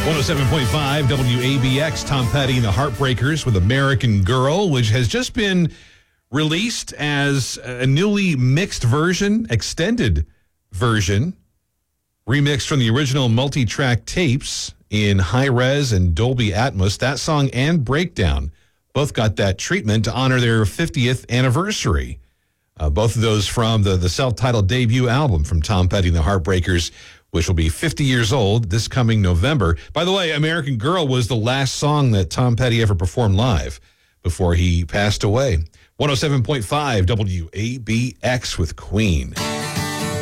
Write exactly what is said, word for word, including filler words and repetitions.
one oh seven point five W A B X, Tom Petty and the Heartbreakers with American Girl, which has just been released as a newly mixed version, extended version, remixed from the original multi-track tapes in high-res and Dolby Atmos. That song and Breakdown both got that treatment to honor their fiftieth anniversary. Uh, both of those from the, the self-titled debut album from Tom Petty and the Heartbreakers, which will be fifty years old this coming November. By the way, American Girl was the last song that Tom Petty ever performed live before he passed away. one oh seven point five W A B X with Queen.